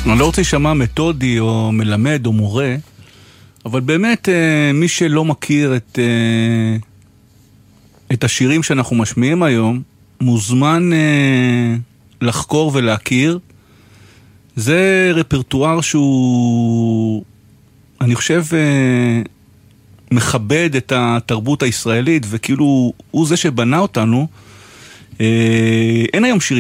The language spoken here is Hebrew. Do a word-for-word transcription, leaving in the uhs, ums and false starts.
אני לא רוצה לשמע מתודי או מלמד או מורה, אבל באמת מי שלא מכיר את, את השירים שאנחנו משמיעים היום, מוזמן לחקור ולהכיר. זה רפרטואר שהוא, אני חושב, מכבד את התרבות הישראלית, וכאילו הוא זה שבנה אותנו. אין היום שירים